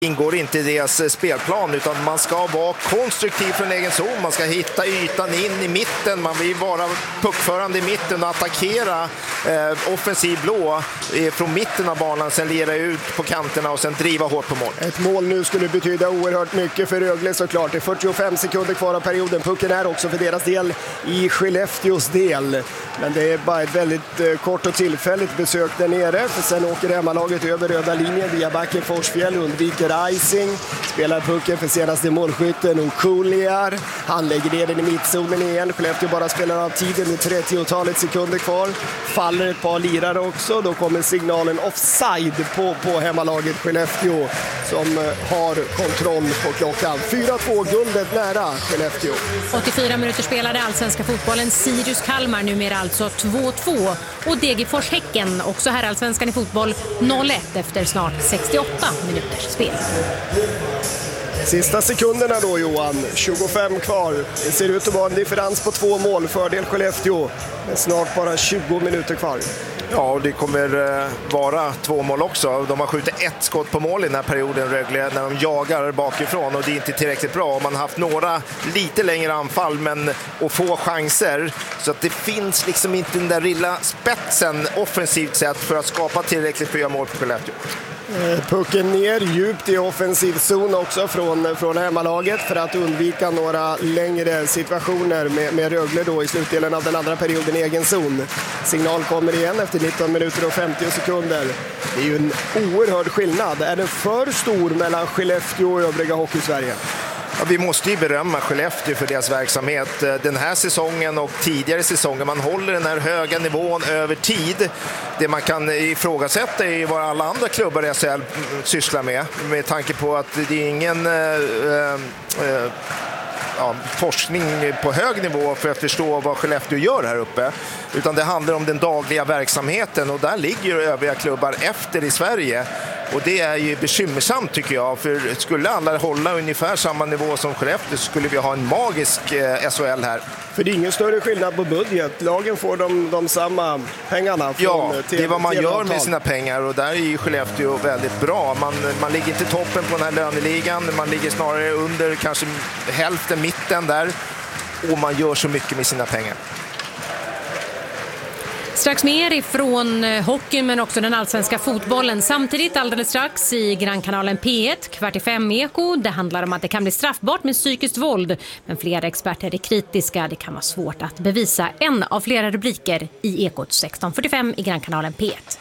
ingår inte i deras spelplan, utan man ska vara konstruktiv från egen zon. Man ska hitta ytan in i mitten. Man vill vara puckförande i mitten och attackera offensiv blå från mitten av banan, sen leda ut på kanterna och sen driva hårt på mål. Ett mål nu skulle betyda oerhört mycket för Rögle såklart. Det är 45 sekunder kvar av perioden. Pucken är också för deras del i Skellefteås del. Men det är bara ett väldigt kort och tillfälligt besök där nere. För sen åker hemmalaget över röda linjen via backen Forsfjäll, undviker icing, spelar pucken för senaste målskytten och Kuliar. Han lägger ner den i mittzonen igen. Skellefteå bara spelar av tiden med 30-talet sekunder kvar. Faller ett par lirare också. Då kommer signalen offside på hemmalaget Skellefteå som har kontroll på klockan. 4-2, guldet nära Skellefteå. 84 minuter spelade allsvenska fotbollen. Sirius Kalmar numera alltså 2-2. Och Degerfors Häcken, också här allsvenskan i fotboll, 0-1 efter snart 68 minuters spel. Sista sekunderna då, Johan. 25 kvar. Det ser ut att vara en differens på 2 mål. Fördel Skellefteå. Men snart bara 20 minuter kvar. Ja, det kommer vara 2 mål också. De har skjutit 1 skott på mål i den här perioden, Rögle, när de jagar bakifrån, och det är inte tillräckligt bra. Man har haft några lite längre anfall men att få chanser, så att det finns liksom inte den där lilla spetsen offensivt sett för att skapa tillräckligt för att göra mål på Skellefteå. Pucken ner djupt i offensiv zon också från hemmalaget för att undvika några längre situationer med Rögle då i slutdelen av den andra perioden i egen zon. Signal kommer igen efter 19 minuter och 50 sekunder. Det är ju en oerhörd skillnad. Är det för stor mellan Skellefteå och övriga Hockey-Sverige? Ja, vi måste ju berömma Skellefteå för deras verksamhet den här säsongen och tidigare säsonger. Man håller den här höga nivån över tid. Det man kan ifrågasätta är vad alla andra klubbar i SHL sysslar med tanke på att det är ingen forskning på hög nivå för att förstå vad Skellefteå gör här uppe, utan det handlar om den dagliga verksamheten, och där ligger övriga klubbar efter i Sverige. Och det är ju bekymmersamt tycker jag, för skulle alla hålla ungefär samma nivå som Skellefteå så skulle vi ha en magisk SHL här. För det är ingen större skillnad på budget. Lagen får de samma pengarna. Ja, det är vad man gör med sina pengar, och där är ju Skellefteå väldigt bra. Man ligger inte toppen på den här löneligan, man ligger snarare under kanske hälften, mitten där, och man gör så mycket med sina pengar. Strax mer ifrån hockey men också den allsvenska fotbollen. Samtidigt alldeles strax i grannkanalen P1, 4:45 Eko. Det handlar om att det kan bli straffbart med psykiskt våld. Men flera experter är kritiska. Det kan vara svårt att bevisa. En av flera rubriker i Ekot 16:45 i grannkanalen P1.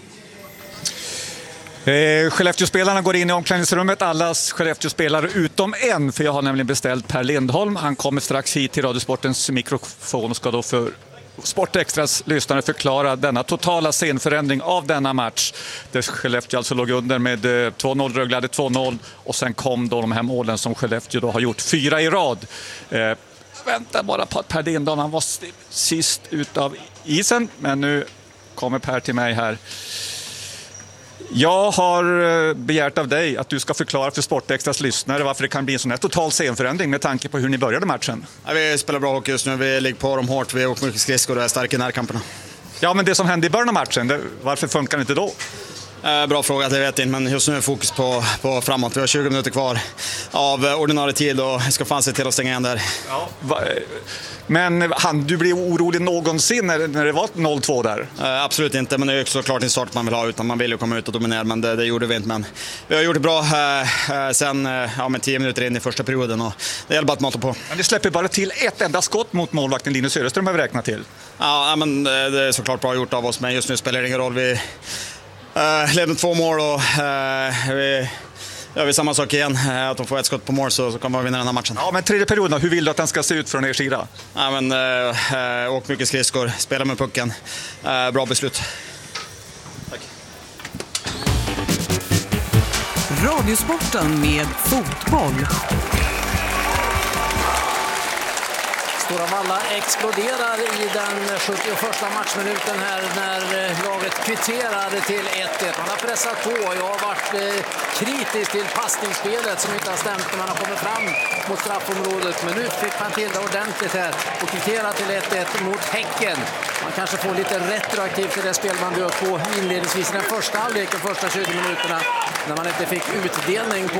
Skellefteå-spelarna går in i omklädningsrummet, allas Skellefteå-spelare utom en, för jag har nämligen beställt Per Lindholm. Han kommer strax hit till Radiosportens mikrofon och ska då för Sportextras lyssnare förklara denna totala scenförändring av denna match, där Skellefteå alltså låg under med 2-0, Rögle hade 2-0, och sen kom då de här målen som Skellefteå då har gjort 4 i rad. Vänta bara på att Per Lindholm, han var sist ut av isen, men nu kommer Per till mig här. Jag har begärt av dig att du ska förklara för Sportextras lyssnare varför det kan bli en sån här total scenförändring med tanke på hur ni började matchen. Ja, vi spelar bra hockey just nu, vi ligger på dem hårt, vi åker mycket skridskor och är starka i närkamperna. Ja, men det som hände i början av matchen, varför funkar det inte då? Bra fråga, det vet jag inte, men just nu är fokus på framåt. Vi har 20 minuter kvar av ordinarie tid och jag ska fan se till att stänga igen där. Ja. Men du blev orolig någonsin när det var 0-2 där? Absolut inte, men det är ju såklart en start man vill ha, utan man vill ju komma ut och dominera, men det gjorde vi inte. Men vi har gjort det bra sen med 10 minuter in i första perioden, och det gäller bara att mata på. Men det släpper bara till ett enda skott mot målvakten Linus Söderström har vi räknat till. Ja, men det är såklart bra gjort av oss, men just nu spelar det ingen roll. Vi leder 2 mål och vi gör samma sak igen, att de får ett skott på mål så kommer vi vinna den här matchen. Ja, men tredje perioden, hur vill du att den ska se ut från er sida? Ja, men åk mycket skridskor, spela med pucken, bra beslut. Tack. Radiosporten med fotboll. Stora Valla exploderar i den 71:a matchminuten här när laget kvitterade till 1-1. Man har pressat på. Jag har varit kritisk till passningsspelet som inte har stämt när man har kommit fram mot straffområdet. Men nu fick man till det ordentligt här och kvitterar till 1-1 mot Häcken. Man kanske får lite retroaktivt till det spel man bjöd på inledningsvis i den första halvleken, första 20 minuterna, när man inte fick utdelning på